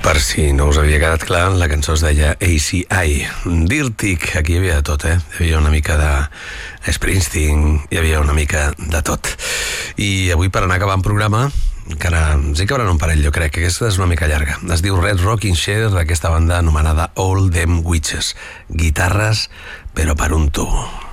Per si no us havia quedat clar, la cançó es deia ACI. Dirtic, aquí hi havia de tot, Hi havia una mica de Springsteen, hi havia una mica de tot. I avui, per anar acabant programa, encara ens hi cabran un parell, jo crec que aquesta és una mica llarga. Es diu Red Rocking Chair, aquesta banda anomenada All Them Witches. Guitarres, però per un tubo.